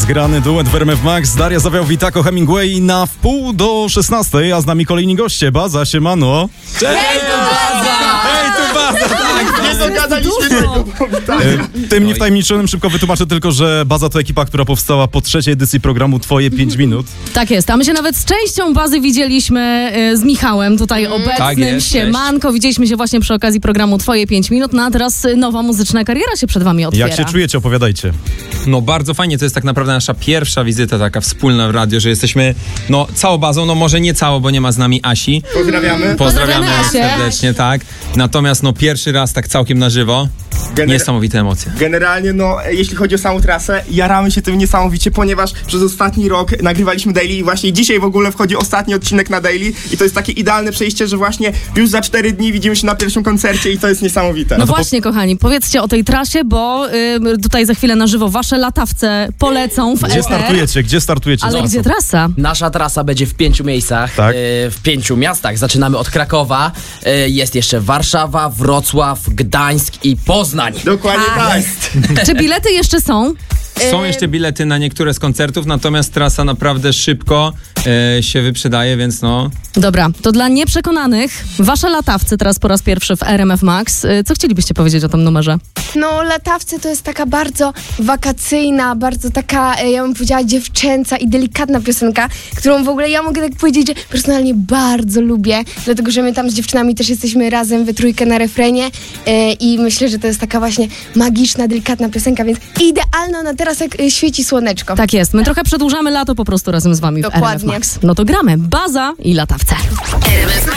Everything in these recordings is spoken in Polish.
Zgrany duet w RMF Max. Daria Zawiał-Witako, Hemingway na wpół do 16, a z nami kolejni goście. Baza, siemano. Hej, tu Baza! Hej, tu Baza! Tak, nie dogadaliśmy tego. Tym niewtajemniczonym szybko wytłumaczę tylko, że Baza to ekipa, która powstała po 3. edycji programu Twoje 5 minut. Tak jest, a my się nawet z częścią Bazy widzieliśmy z Michałem, tutaj obecnym. Tak jest, Siemanko, widzieliśmy się właśnie przy okazji programu Twoje 5 minut, no a teraz nowa muzyczna kariera się przed wami otwiera. Jak się czujecie? Opowiadajcie. No bardzo fajnie, to jest tak naprawdę nasza pierwsza wizyta taka wspólna w radio, że jesteśmy całą bazą, może nie całą, bo nie ma z nami Asi. Pozdrawiamy. Pozdrawiamy Asię. serdecznie, tak. Natomiast pierwszy raz tak całkiem na żywo. Niesamowite emocje. Generalnie, jeśli chodzi o samą trasę, jaramy się tym niesamowicie, ponieważ przez ostatni rok nagrywaliśmy daily i właśnie dzisiaj w ogóle wchodzi ostatni odcinek na daily i to jest takie idealne przejście, że właśnie już za 4 dni widzimy się na pierwszym koncercie i to jest niesamowite. No właśnie, kochani, powiedzcie o tej trasie, bo tutaj za chwilę na żywo wasze latawce polecą w Gdzie eter. startujecie? Ale z gdzie trasą? trasa? Nasza trasa będzie w 5 miejscach, Tak. w 5 miastach. Zaczynamy od Krakowa, jest jeszcze Warszawa, Wrocław, Gdańsk i Poznań. Dokładnie tak. Czy bilety jeszcze są? Są jeszcze bilety na niektóre z koncertów, natomiast trasa naprawdę szybko się wyprzedaje, więc Dobra, to dla nieprzekonanych, wasze latawce teraz po raz pierwszy w RMF Max. Co chcielibyście powiedzieć o tym numerze? No, Latawcy to jest taka bardzo wakacyjna, bardzo taka, ja bym powiedziała, dziewczęca i delikatna piosenka, którą w ogóle ja mogę tak powiedzieć, że personalnie bardzo lubię, dlatego że my tam z dziewczynami też jesteśmy razem we trójkę na refrenie i myślę, że to jest taka właśnie magiczna, delikatna piosenka, więc idealna na teraz, jak świeci słoneczko. Tak jest, my trochę przedłużamy lato po prostu razem z wami w RMF Dokładnie. Max. No to gramy. Baza i latawce. RMF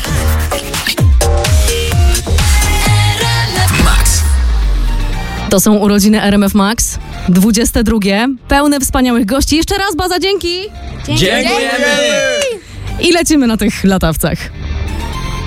Max. To są urodziny RMF Max, 22. Pełne wspaniałych gości. Jeszcze raz Baza, dzięki! Dziękujemy! I lecimy na tych latawcach.